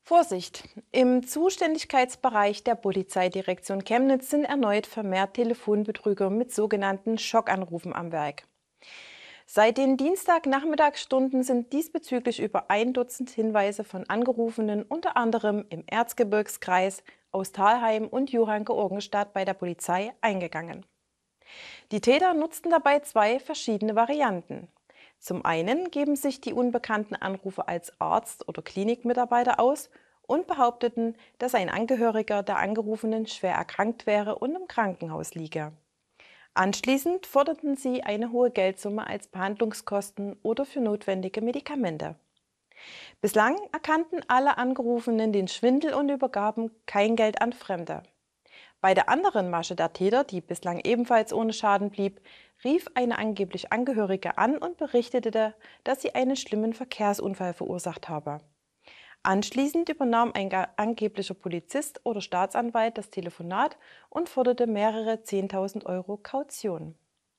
Vorsicht! Im Zuständigkeitsbereich der Polizeidirektion Chemnitz sind erneut vermehrt Telefonbetrüger mit sogenannten Schockanrufen am Werk. Seit den Dienstagnachmittagsstunden sind diesbezüglich über 1 Dutzend Hinweise von Angerufenen unter anderem im Erzgebirgskreis, aus Thalheim und Johanngeorgenstadt bei der Polizei eingegangen. Die Täter nutzten dabei zwei verschiedene Varianten. Zum einen geben sich die unbekannten Anrufer als Arzt oder Klinikmitarbeiter aus und behaupteten, dass ein Angehöriger der Angerufenen schwer erkrankt wäre und im Krankenhaus liege. Anschließend forderten sie eine hohe Geldsumme als Behandlungskosten oder für notwendige Medikamente. Bislang erkannten alle Angerufenen den Schwindel und übergaben kein Geld an Fremde. Bei der anderen Masche der Täter, die bislang ebenfalls ohne Schaden blieb, rief eine angeblich Angehörige an und berichtete, dass sie einen schlimmen Verkehrsunfall verursacht habe. Anschließend übernahm ein angeblicher Polizist oder Staatsanwalt das Telefonat und forderte mehrere 10.000 € Kaution.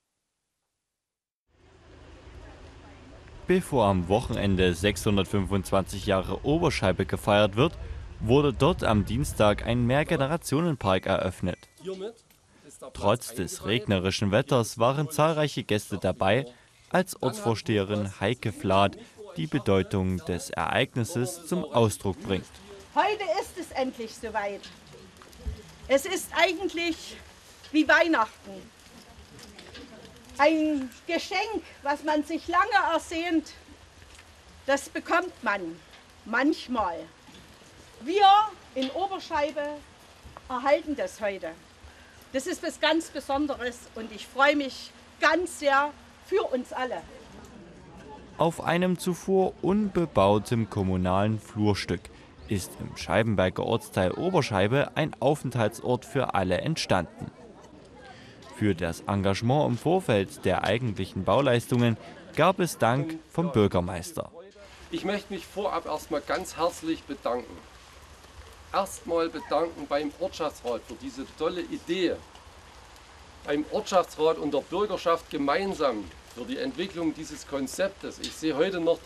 Bevor am Wochenende 625 Jahre Oberscheibe gefeiert wird, wurde dort am Dienstag ein Mehrgenerationenpark eröffnet. Trotz des regnerischen Wetters waren zahlreiche Gäste dabei, als Ortsvorsteherin Heike Flath die Bedeutung des Ereignisses zum Ausdruck bringt. Heute ist es endlich soweit. Es ist eigentlich wie Weihnachten. Ein Geschenk, was man sich lange ersehnt, das bekommt man manchmal. Wir in Oberscheibe erhalten das heute. Das ist was ganz Besonderes und ich freue mich ganz sehr für uns alle. Auf einem zuvor unbebauten kommunalen Flurstück ist im Scheibenberger Ortsteil Oberscheibe ein Aufenthaltsort für alle entstanden. Für das Engagement im Vorfeld der eigentlichen Bauleistungen gab es Dank vom Bürgermeister. Ich möchte mich vorab erstmal ganz herzlich bedanken. Erstmal bedanken beim Ortschaftsrat für diese tolle Idee. Beim Ortschaftsrat und der Bürgerschaft gemeinsam für die Entwicklung dieses Konzeptes. Ich sehe heute noch